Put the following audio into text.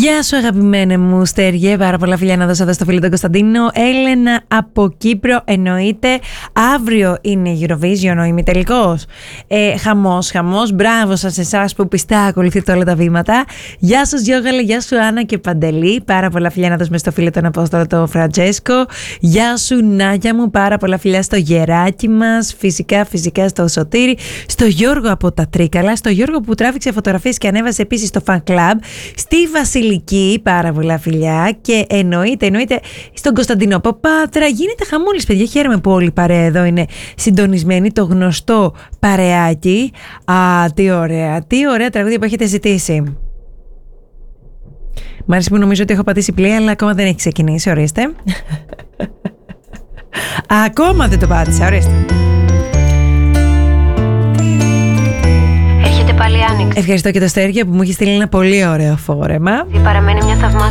Γεια σου αγαπημένε μου Στέργε, πάρα πολλά φιλιά να δώσω εδώ στο φίλο τον Κωνσταντίνο. Έλενα από Κύπρο, εννοείται. Αύριο είναι η Eurovision, ο ημιτελικός. Χαμός. Μπράβο σας εσάς που πιστά ακολουθείτε όλα τα βήματα. Γεια σας Γιώγαλε, γεια σου Άννα και Παντελή. Πάρα πολλά φιλιά να δώσουμε στο φίλο τον Απόστολο τον Φραντζέσκο. Γεια σου Νάγια μου, πάρα πολλά φιλιά στο γεράκι μας. Φυσικά στο Σωτήρι. Στο Γιώργο από τα Τρίκαλα. Στο Γιώργο που τράβηξε φωτογραφίες και ανέβασε επίσης στο fan club. Στη Βασιλική, πάρα πολλά φιλιά. Και εννοείται στον Κωνσταντινό από Πάτρα. Γίνεται χαμούλης, παιδιά. Χαίρομαι που όλοι η παρέα εδώ είναι συντονισμένοι. Το γνωστό παρεάκι. Τι ωραία τραγούδια που έχετε ζητήσει. Μ' αρέσει που νομίζω ότι έχω πατήσει play, αλλά ακόμα δεν έχει ξεκινήσει. Ορίστε. Ακόμα δεν το πάτησα, ορίστε. Έρχεται πάλι άνοιξη. Ευχαριστώ και το Στέργιο που μου έχει στείλει ένα πολύ ωραίο φόρεμα. Παραμένει μια θαυμάσια